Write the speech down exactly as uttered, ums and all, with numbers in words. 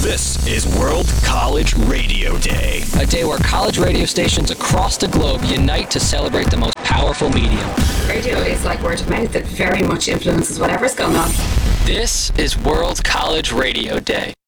This is World College Radio Day. A day where college radio stations across the globe unite to celebrate the most powerful medium. Radio is like word of mouth. It very much influences whatever's going on. This is World College Radio Day.